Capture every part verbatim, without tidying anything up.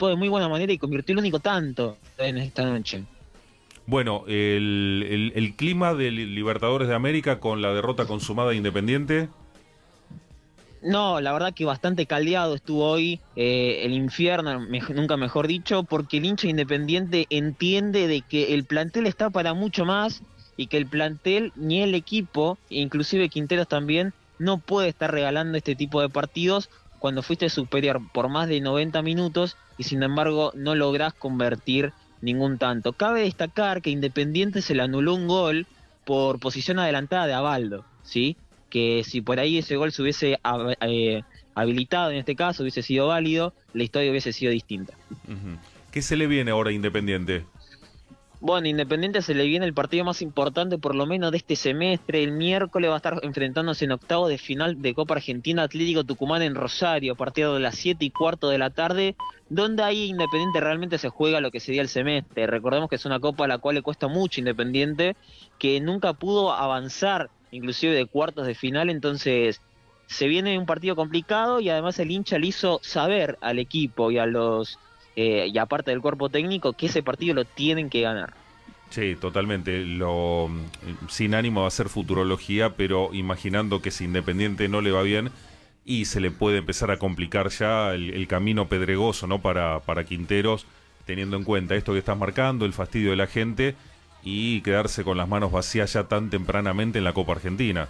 participó de muy buena manera y convirtió el único tanto en esta noche. Bueno, el, el, el clima de Libertadores de América con la derrota consumada de Independiente. No, la verdad que bastante caldeado estuvo hoy, eh, el infierno, me, nunca mejor dicho, porque el hincha Independiente entiende de que el plantel está para mucho más y que el plantel, ni el equipo, inclusive Quinteros también, no puede estar regalando este tipo de partidos cuando fuiste superior por más de noventa minutos y sin embargo no lográs convertir ningún tanto. Cabe destacar que Independiente se le anuló un gol por posición adelantada de Abaldo, ¿sí? Que si por ahí ese gol se hubiese eh, habilitado en este caso, hubiese sido válido, la historia hubiese sido distinta. Uh-huh. ¿Qué se le viene ahora a Independiente? Bueno, Independiente se le viene el partido más importante por lo menos de este semestre. El miércoles va a estar enfrentándose en octavo de final de Copa Argentina Atlético Tucumán en Rosario, a partir de las siete y cuarto de la tarde, donde ahí Independiente realmente se juega lo que sería el semestre. Recordemos que es una copa a la cual le cuesta mucho Independiente, que nunca pudo avanzar inclusive de cuartos de final, entonces se viene un partido complicado y además el hincha le hizo saber al equipo y a los eh, y aparte del cuerpo técnico que ese partido lo tienen que ganar. Sí, totalmente. Lo, sin ánimo de hacer futurología, pero imaginando que si Independiente no le va bien y se le puede empezar a complicar ya el, el camino pedregoso, ¿no? Para, para Quinteros, teniendo en cuenta esto que estás marcando, el fastidio de la gente y quedarse con las manos vacías ya tan tempranamente en la Copa Argentina.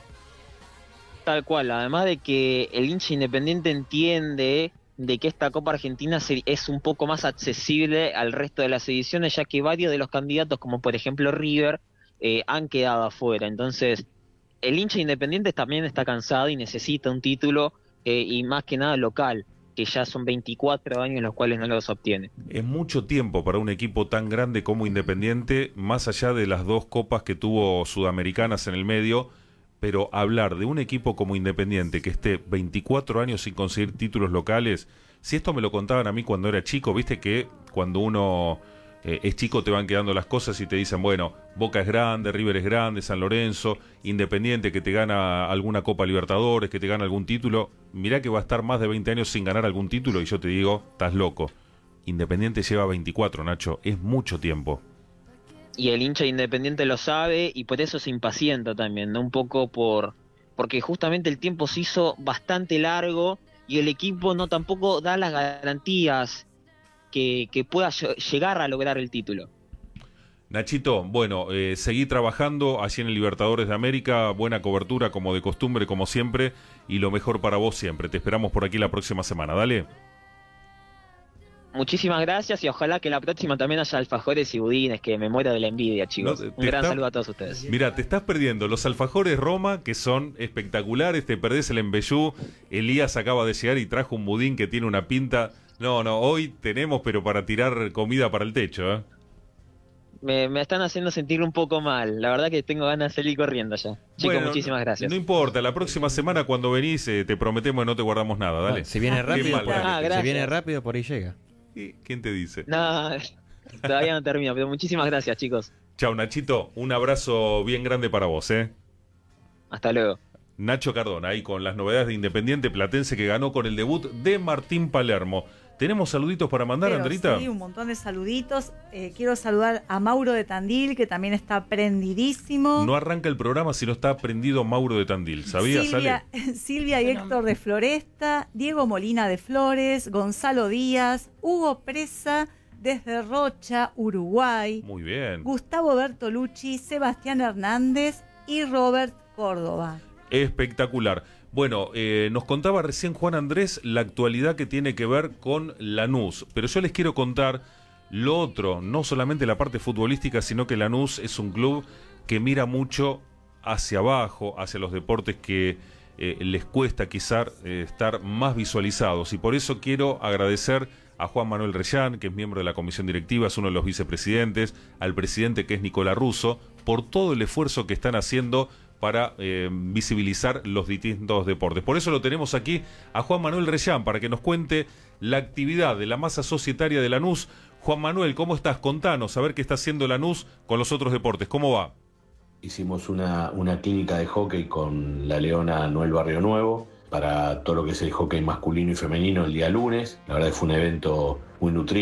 Tal cual, además de que el hincha Independiente entiende de que esta Copa Argentina es un poco más accesible al resto de las ediciones, ya que varios de los candidatos, como por ejemplo River, eh, han quedado afuera. Entonces, el hincha Independiente también está cansado y necesita un título, eh, y más que nada local, que ya son veinticuatro años en los cuales no los obtiene. Es mucho tiempo para un equipo tan grande como Independiente, más allá de las dos copas que tuvo sudamericanas en el medio, pero hablar de un equipo como Independiente que esté veinticuatro años sin conseguir títulos locales, si esto me lo contaban a mí cuando era chico, viste que cuando uno eh, es chico te van quedando las cosas y te dicen, bueno, Boca es grande, River es grande, San Lorenzo, Independiente que te gana alguna Copa Libertadores, que te gana algún título, mirá que va a estar más de veinte años sin ganar algún título y yo te digo, estás loco. Independiente lleva veinticuatro, Nacho, es mucho tiempo. Y el hincha Independiente lo sabe y por eso se impacienta también, ¿no? Un poco por porque justamente el tiempo se hizo bastante largo y el equipo no tampoco da las garantías que, que pueda llegar a lograr el título. Nachito, bueno, eh, seguí trabajando allí en el Libertadores de América, buena cobertura como de costumbre, como siempre, y lo mejor para vos siempre. Te esperamos por aquí la próxima semana, dale. Muchísimas gracias y ojalá que la próxima también haya alfajores y budines, que me muero de la envidia, chicos. No, Un gran está... saludo a todos ustedes. Mira, te estás perdiendo los alfajores Roma, que son espectaculares, te perdés el embellú. Elías acaba de llegar y trajo un budín que tiene una pinta. No, no, hoy tenemos, pero para tirar comida para el techo, ¿eh? Me, me están haciendo sentir un poco mal. La verdad que tengo ganas de salir corriendo ya. Chicos, bueno, muchísimas gracias. No importa, la próxima semana cuando venís eh, te prometemos que no te guardamos nada, dale. Bueno, si viene rápido, mal, por, ah, si viene rápido por ahí llega. ¿Y quién te dice? No, todavía no termino, pero muchísimas gracias, chicos. Chau, Nachito, un abrazo bien grande para vos, ¿eh? Hasta luego. Nacho Cardona, ahí con las novedades de Independiente Platense que ganó con el debut de Martín Palermo. ¿Tenemos saluditos para mandar, Pero Andrita? Sí, un montón de saluditos. Eh, quiero saludar a Mauro de Tandil, que también está prendidísimo. No arranca el programa si no está prendido Mauro de Tandil. ¿Sabías, Silvia, Ale? Silvia y Héctor de Floresta, Diego Molina de Flores, Gonzalo Díaz, Hugo Presa desde Rocha, Uruguay. Muy bien. Gustavo Bertolucci, Sebastián Hernández y Robert Córdoba. Espectacular. Bueno, eh, nos contaba recién Juan Andrés la actualidad que tiene que ver con Lanús, pero yo les quiero contar lo otro, no solamente la parte futbolística, sino que Lanús es un club que mira mucho hacia abajo, hacia los deportes que eh, les cuesta quizá eh, estar más visualizados, y por eso quiero agradecer a Juan Manuel Reyán, que es miembro de la comisión directiva, es uno de los vicepresidentes, al presidente, que es Nicolás Russo, por todo el esfuerzo que están haciendo para eh, visibilizar los distintos deportes. Por eso lo tenemos aquí a Juan Manuel Reyán, para que nos cuente la actividad de la masa societaria de Lanús. Juan Manuel, ¿cómo estás? Contanos, a ver qué está haciendo Lanús con los otros deportes. ¿Cómo va? Hicimos una, una clínica de hockey con la Leona Noel Barrio Nuevo para todo lo que es el hockey masculino y femenino el día lunes. La verdad que fue un evento muy nutritivo.